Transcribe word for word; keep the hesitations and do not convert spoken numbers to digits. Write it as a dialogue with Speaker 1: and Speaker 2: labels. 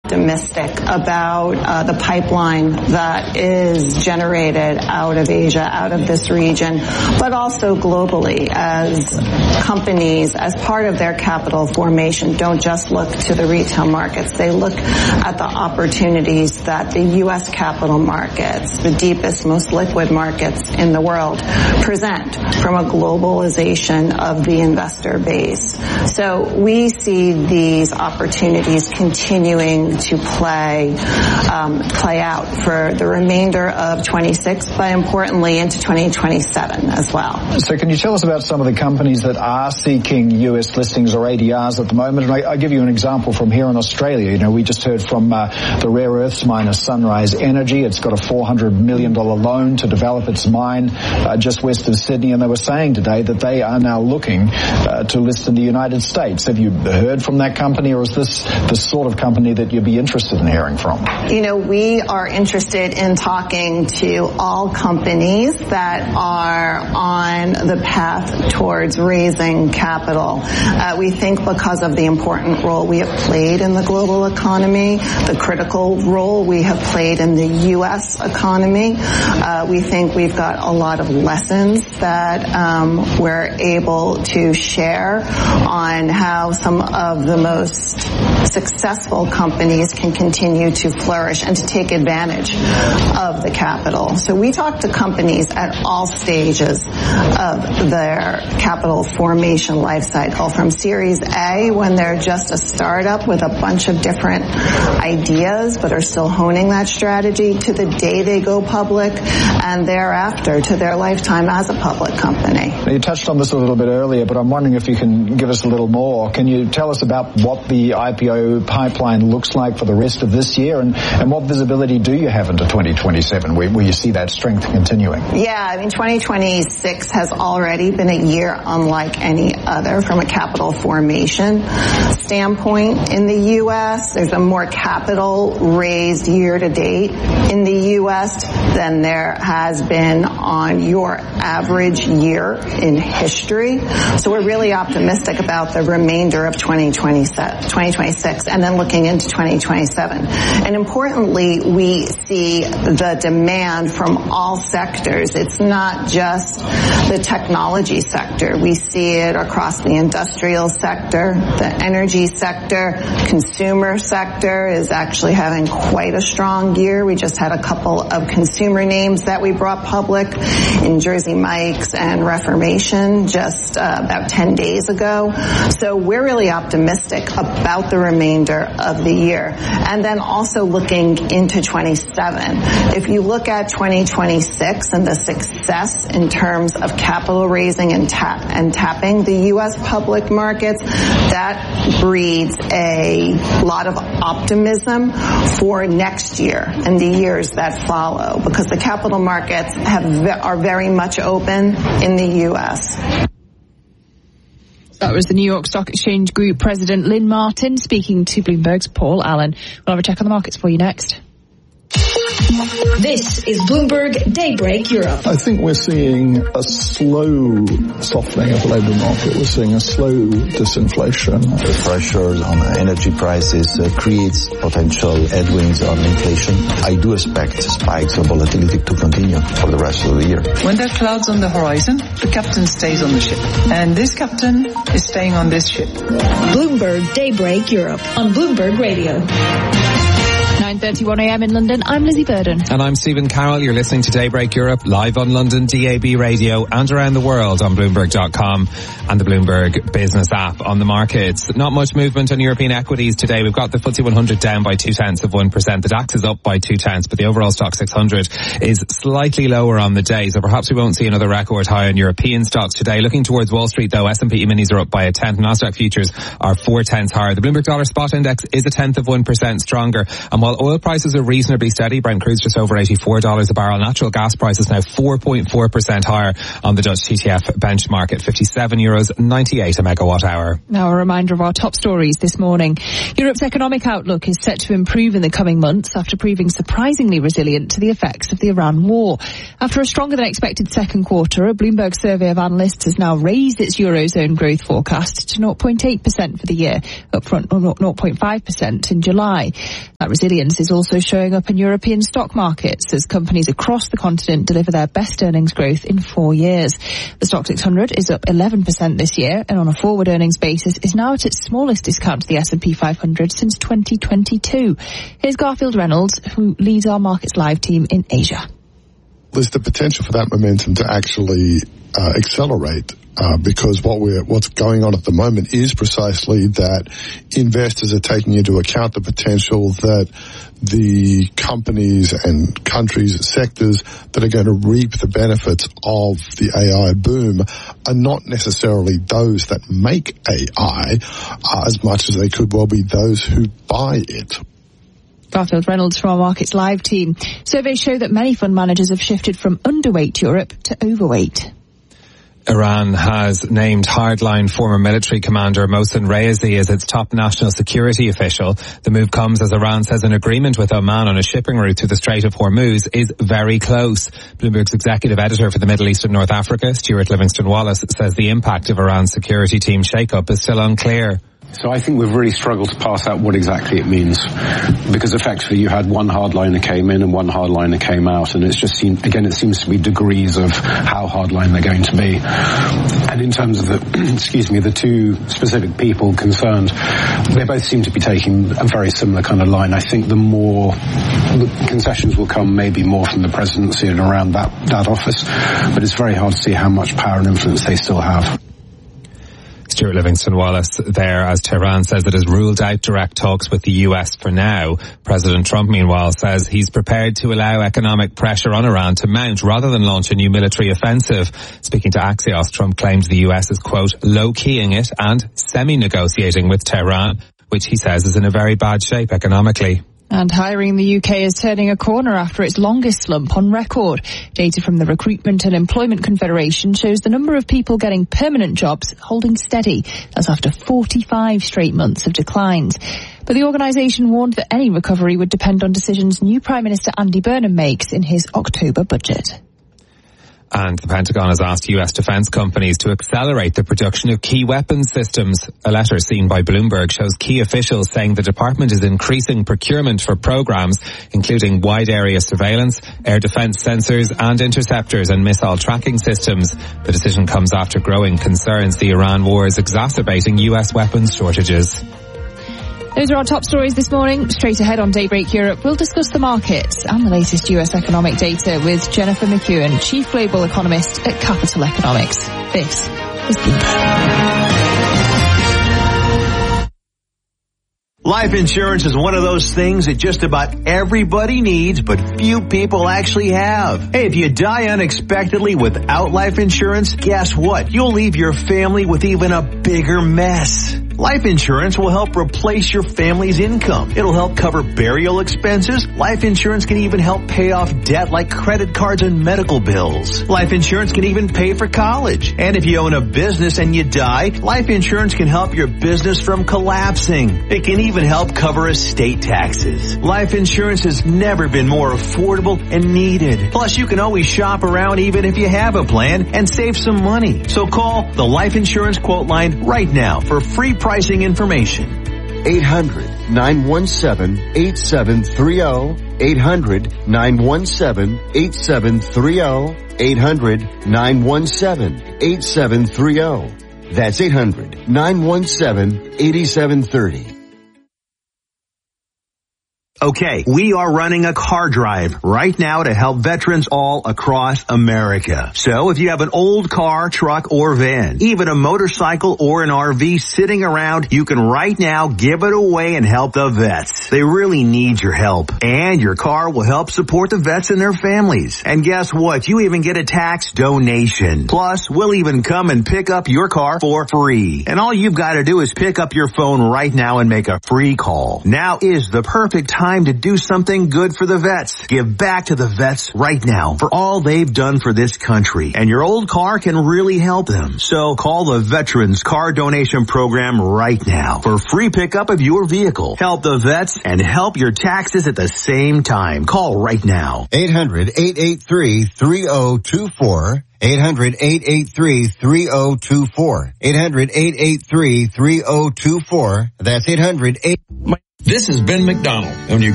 Speaker 1: optimistic about uh, the pipeline that is generated out of Asia, out of this region, but also globally, as companies, as part of their capital formation, don't just look to the retail markets. They look at the opportunities that the U S capital markets, the deepest, most liquid markets in the world, present from a globalization of the investor base. So we see these opportunities continuing to play um, play out for the remainder of twenty-six, but importantly into twenty twenty-seven as well.
Speaker 2: So can you tell us about some of the companies that are seeking U S listings or A D Rs at the moment? And I, I'll give you an example from here in Australia. You know, we just heard from uh, the rare earths miner Sunrise Energy. It's got a four hundred million dollars loan to develop its mine uh, just west of Sydney, and they were saying today that they are now looking uh, to list in the United States. Have you heard from that company, or is this the sort of company that you'd be interested in hearing from?
Speaker 1: You know, we are interested in talking to all companies that are on the path towards raising capital. Uh, we think because of the important role we have played in the global economy, the critical role we have played in the U S economy, uh, we think we've got a lot of lessons that um, we're able to share on how some of the most successful companies can continue to flourish and to take advantage of the capital. So we talk to companies at all stages of their capital formation life cycle, from Series A, when they're just a startup with a bunch of different ideas but are still honing that strategy, to the day they go public, and thereafter to their lifetime as a public company.
Speaker 2: Now, you touched on this a little bit earlier, but I'm wondering if you can give us a little more. Can you tell us about what the I P O pipeline looks like for the rest of this year, and, and what visibility do you have into twenty twenty-seven, where, where you see that strength continuing?
Speaker 1: Yeah, I mean, twenty twenty-six has already been a year unlike any other from a capital formation standpoint in the U S. There's a more capital raised year to date in the U S than there has been on your average year in history. So we're really optimistic about the remainder of twenty twenty-six and then looking into twenty twenty-seven. And importantly, we see the demand from all sectors. It's not just the technology sector. We see it across the industrial sector, the energy sector, consumer sector is actually having quite a strong year. We just had a couple of consumer names that we brought public in Jersey Mike's and Reformation just uh, about ten days ago. So we're really optimistic about the remainder of the year. And then also looking into twenty-seven. If you look at twenty twenty-six and the success in terms of capital raising and tap and tapping the U S public markets, that breeds a lot of optimism for next year and the years that follow, because the capital markets have are very much open in the U S.
Speaker 3: That was the New York Stock Exchange Group President Lynn Martin speaking to Bloomberg's Paul Allen. We'll have a check on the markets for you next.
Speaker 4: This is Bloomberg Daybreak Europe.
Speaker 5: I think we're seeing a slow softening of the labour market. We're seeing a slow disinflation.
Speaker 6: The pressures on energy prices uh, creates potential headwinds on inflation. I do expect spikes of volatility to continue for the rest of the year.
Speaker 7: When there are clouds on the horizon, the captain stays on the ship. And this captain is staying on this ship.
Speaker 4: Bloomberg Daybreak Europe on Bloomberg Radio.
Speaker 3: nine thirty-one a.m. in London. I'm Lizzie Burden.
Speaker 8: And I'm Stephen Carroll. You're listening to Daybreak Europe live on London D A B radio and around the world on Bloomberg dot com and the Bloomberg Business app. On the markets, not much movement on European equities today. We've got the F T S E one hundred down by two tenths of one percent. The DAX is up by two tenths, but the overall stock six hundred is slightly lower on the day. So perhaps we won't see another record high on European stocks today. Looking towards Wall Street though, S and P E-minis are up by a tenth. Nasdaq futures are four tenths higher. The Bloomberg Dollar Spot Index is a tenth of one percent stronger. And while Oil prices are reasonably steady. Brent crude's just over eighty-four dollars a barrel. Natural gas prices now four point four percent higher on the Dutch T T F benchmark at fifty-seven euros ninety-eight a megawatt hour.
Speaker 3: Now a reminder of our top stories this morning. Europe's economic outlook is set to improve in the coming months after proving surprisingly resilient to the effects of the Iran war. After a stronger than expected second quarter, a Bloomberg survey of analysts has now raised its Eurozone growth forecast to zero point eight percent for the year, up from zero point five percent in July. That resilience is also showing up in European stock markets as companies across the continent deliver their best earnings growth in four years. The Stoxx six hundred is up eleven percent this year and on a forward earnings basis is now at its smallest discount to the S and P five hundred since twenty twenty-two. Here's Garfield Reynolds, who leads our Markets Live team in Asia.
Speaker 9: There's the potential for that momentum to actually uh, accelerate uh, because what we're what's going on at the moment is precisely that investors are taking into account the potential that the companies and countries, sectors that are going to reap the benefits of the A I boom are not necessarily those that make A I uh, as much as they could well be those who buy it.
Speaker 3: Garfield Reynolds from our Markets Live team. Surveys show that many fund managers have shifted from underweight Europe to overweight.
Speaker 8: Iran has named hardline former military commander Mohsen Rezaei as its top national security official. The move comes as Iran says an agreement with Oman on a shipping route through the Strait of Hormuz is very close. Bloomberg's executive editor for the Middle East and North Africa, Stuart Livingston-Wallace, says the impact of Iran's security team shake-up is still unclear.
Speaker 10: So I think we've really struggled to parse out what exactly it means, because effectively you had one hardliner came in and one hardliner came out, and it's just seen, again, it seems to be degrees of how hardline they're going to be. And in terms of the, excuse me, the two specific people concerned, they both seem to be taking a very similar kind of line. I think the more the concessions will come maybe more from the presidency and around that, that office, but it's very hard to see how much power and influence they still have.
Speaker 8: Stuart Livingston-Wallace there, as Tehran says it has ruled out direct talks with the U S for now. President Trump, meanwhile, says he's prepared to allow economic pressure on Iran to mount rather than launch a new military offensive. Speaking to Axios, Trump claims the U S is, quote, low-keying it and semi-negotiating with Tehran, which he says is in a very bad shape economically.
Speaker 3: And hiring in the U K is turning a corner after its longest slump on record. Data from the Recruitment and Employment Confederation shows the number of people getting permanent jobs holding steady. That's after forty-five straight months of declines. But the organisation warned that any recovery would depend on decisions new Prime Minister Andy Burnham makes in his October budget.
Speaker 8: And the Pentagon has asked U S defense companies to accelerate the production of key weapons systems. A letter seen by Bloomberg shows key officials saying the department is increasing procurement for programs, including wide area surveillance, air defense sensors and interceptors and missile tracking systems. The decision comes after growing concerns the Iran war is exacerbating U S weapons shortages.
Speaker 3: Those are our top stories this morning. Straight ahead on Daybreak Europe, we'll discuss the markets and the latest U S economic data with Jennifer McEwen, Chief Global Economist at Capital Economics. This is Bloomberg.
Speaker 11: Life insurance is one of those things that just about everybody needs, but few people actually have. Hey, if you die unexpectedly without life insurance, guess what? You'll leave your family with even a bigger mess. Life insurance will help replace your family's income. It'll help cover burial expenses. Life insurance can even help pay off debt like credit cards and medical bills. Life insurance can even pay for college. And if you own a business and you die, life insurance can help your business from collapsing. It can even help cover estate taxes. Life insurance has never been more affordable and needed. Plus, you can always shop around even if you have a plan and save some money. So call the Life Insurance Quote Line right now for free pricing information.
Speaker 12: eight hundred, nine one seven, eight seven three zero. eight hundred, nine one seven, eight seven three zero. eight hundred, nine one seven, eight seven three zero. That's eight hundred, nine one seven, eight seven three zero.
Speaker 11: Okay, we are running a car drive right now to help veterans all across America. So if you have an old car, truck, or van, even a motorcycle or an R V sitting around, you can right now give it away and help the vets. They really need your help. And your car will help support the vets and their families. And guess what? You even get a tax donation. Plus, we'll even come and pick up your car for free. And all you've got to do is pick up your phone right now and make a free call. Now is the perfect time time to do something good for the vets. Give back to the vets right now for all they've done for this country. And your old car can really help them. So call the Veterans Car Donation Program right now for free pickup of your vehicle. Help the vets and help your taxes at the same time. Call right now.
Speaker 12: eight hundred, eight eight three, three oh two four. eight hundred, eight eight three, three oh two four. eight hundred, eight eight three, three oh two four. That's eight hundred, eight...
Speaker 13: This is Ben McDonald. When you